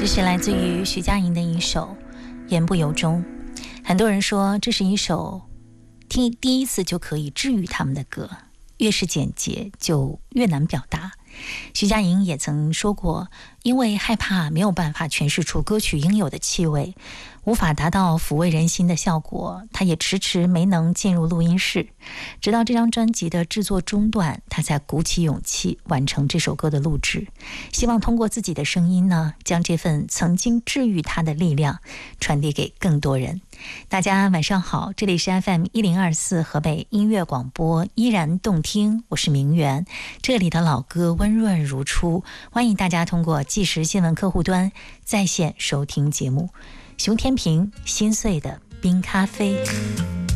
这是来自于徐佳莹的一首《言不由衷》。很多人说这是一首听第一次就可以治愈他们的歌，越是简洁就越难表达。徐佳莹也曾说过，因为害怕没有办法诠释出歌曲应有的气味，无法达到抚慰人心的效果，她也迟迟没能进入录音室。直到这张专辑的制作中断，她才鼓起勇气完成这首歌的录制，希望通过自己的声音呢，将这份曾经治愈她的力量传递给更多人。大家晚上好，这里是 FM1024 河北音乐广播，依然动听，我是明媛。这里的老歌温润如初，欢迎大家通过即时新闻客户端在线收听节目。熊天平心碎的冰咖啡。